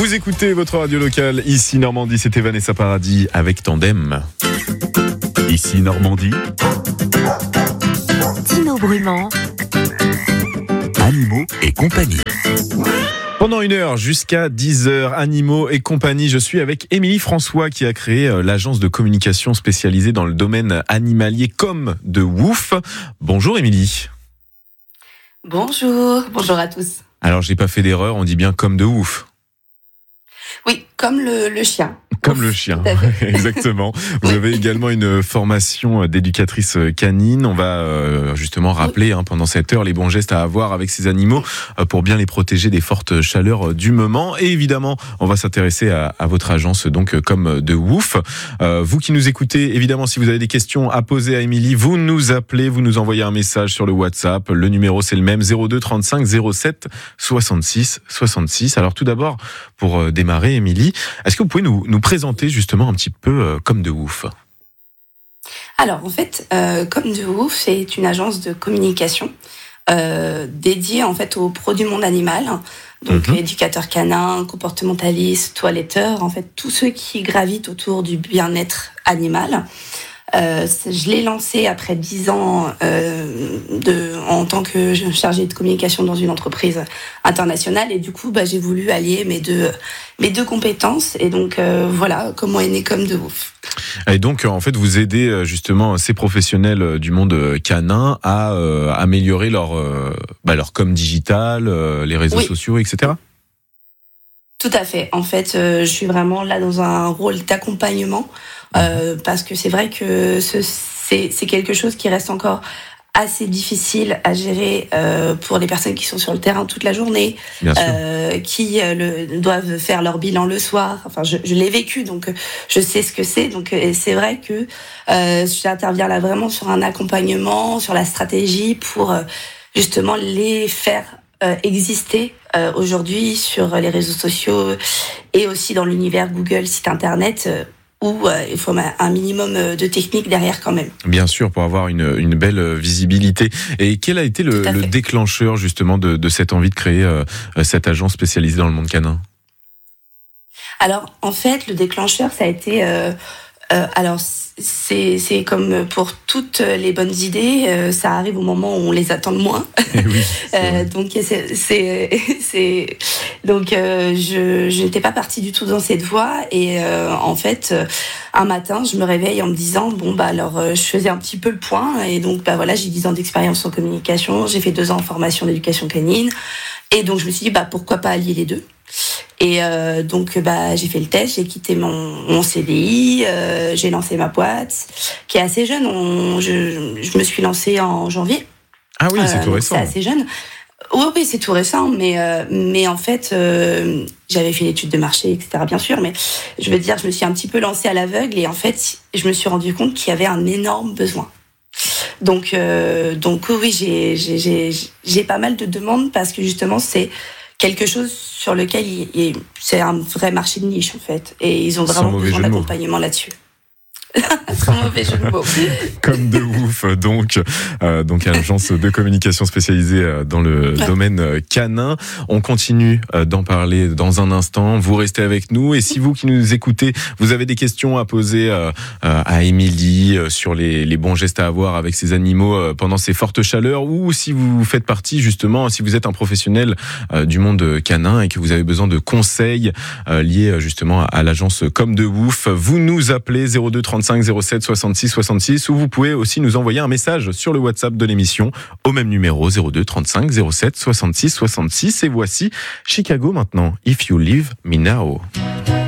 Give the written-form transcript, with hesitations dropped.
Vous écoutez votre radio locale, ici Normandie, c'était Vanessa Paradis avec Tandem. Ici Normandie, Tino Brumand, Animaux et compagnie. Pendant 1 heure jusqu'à 10h, Animaux et compagnie, je suis avec Émilie François qui a créé l'agence de communication spécialisée dans le domaine animalier Comme de Wouf. Bonjour Émilie. Bonjour à tous. Alors j'ai pas fait d'erreur, on dit bien Comme de Wouf. Oui, comme le chien. Comme le chien, exactement. Vous avez également une formation d'éducatrice canine. On va justement rappeler pendant cette heure les bons gestes à avoir avec ces animaux pour bien les protéger des fortes chaleurs du moment. Et évidemment, on va s'intéresser à votre agence, donc Comme de Wouf. Vous qui nous écoutez, évidemment, si vous avez des questions à poser à Émilie, vous nous appelez, vous nous envoyez un message sur le WhatsApp. Le numéro, c'est le même, 02 35 07 66 66. Alors tout d'abord, pour démarrer, Émilie, est-ce que vous pouvez nous présenter justement un petit peu Comme de Wouf? Alors en fait, Comme de Wouf, c'est une agence de communication dédiée en fait aux pro du monde animal. Donc éducateurs canins, comportementalistes, toiletteurs, en fait tous ceux qui gravitent autour du bien-être animal. Je l'ai lancé après 10 ans en tant que chargée de communication dans une entreprise internationale et du coup j'ai voulu allier mes deux compétences et donc voilà comment est né Comme de Wouf. Et donc en fait vous aidez justement ces professionnels du monde canin à améliorer leur com digital, les réseaux sociaux, etc. Tout à fait. En fait, je suis vraiment là dans un rôle d'accompagnement parce que c'est vrai que c'est quelque chose qui reste encore assez difficile à gérer pour les personnes qui sont sur le terrain toute la journée, qui doivent faire leur bilan le soir. Enfin, je l'ai vécu, donc je sais ce que c'est. Donc, c'est vrai que j'interviens là vraiment sur un accompagnement, sur la stratégie pour justement les faire exister aujourd'hui sur les réseaux sociaux et aussi dans l'univers Google, site internet, où il faut un minimum de technique derrière quand même. Bien sûr, pour avoir une belle visibilité. Et quel a été le déclencheur justement de cette envie de créer cette agence spécialisée dans le monde canin? Alors en fait, le déclencheur, ça a été... alors c'est comme pour toutes les bonnes idées, ça arrive au moment où on les attend le moins. Oui, donc je n'étais pas partie du tout dans cette voie et en fait un matin je me réveille en me disant je faisais un petit peu le point et donc voilà, j'ai 10 ans d'expérience en communication, j'ai fait 2 ans en formation d'éducation canine et donc je me suis dit pourquoi pas allier les deux. Et donc j'ai fait le test, j'ai quitté mon CDI, j'ai lancé ma boîte qui est assez jeune. Je me suis lancée en janvier. Ah oui, c'est tout récent. C'est assez jeune. Oui, c'est tout récent, mais en fait j'avais fait l'étude de marché, etc. Bien sûr, mais je veux dire, je me suis un petit peu lancée à l'aveugle et en fait je me suis rendu compte qu'il y avait un énorme besoin. Donc oui, j'ai pas mal de demandes parce que justement c'est quelque chose sur lequel c'est un vrai marché de niche en fait, et ils ont vraiment besoin d'accompagnement là-dessus. Très mauvais jeu de mots. Comme de Wouf, donc agence de communication spécialisée dans le domaine canin. On continue d'en parler dans un instant. Vous restez avec nous et si vous qui nous écoutez, vous avez des questions à poser à Émilie sur les bons gestes à avoir avec ces animaux pendant ces fortes chaleurs, ou si vous faites partie justement, si vous êtes un professionnel du monde canin et que vous avez besoin de conseils liés justement à l'agence Comme de Wouf, vous nous appelez 02 35 07 66 66 ou vous pouvez aussi nous envoyer un message sur le WhatsApp de l'émission au même numéro 02 35 07 66 66. Et voici Chicago maintenant, If You Leave Me Now.